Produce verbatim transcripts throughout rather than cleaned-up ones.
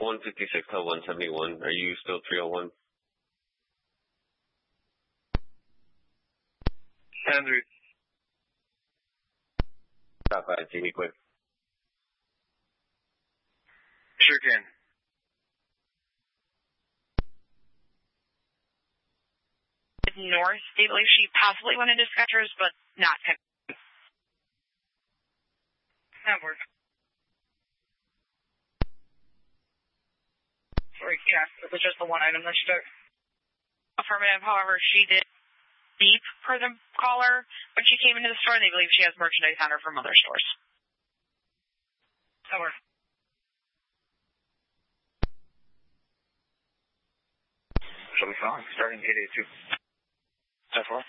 one fifty-six to one seventy-one. Are you still three oh one? ten three. Stop by, see me quick. Sure can. North, they believe she possibly went into Skechers, but not ten. Network. Sorry, yeah, it was just the one item that she took. Affirmative, however, she did beep per the caller when she came into the store, and they believe she has merchandise on her from other stores. Network. Shall we phone? Starting eight eight two. ten four.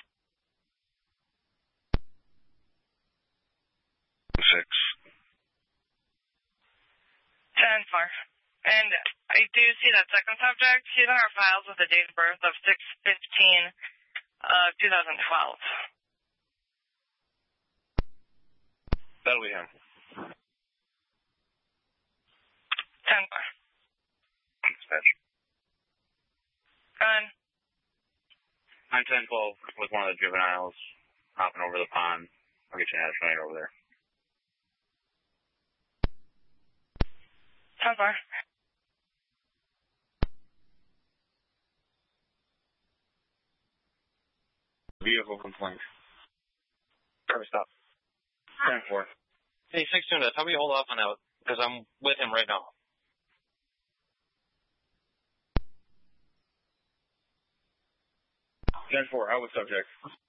six. ten four. And I do see that second subject. She's in our files with a date of birth of six fifteen of two thousand twelve. That'll be him. ten four. Dispatch. Gun. I'm ten twelve with one of the juveniles hopping over the pond. I'll get you an address right over there. ten four. Vehicle complaint. Curb stop. ten four. Hey, six two, tell me hold off on that, because I'm with him right now. ten four, out with subject.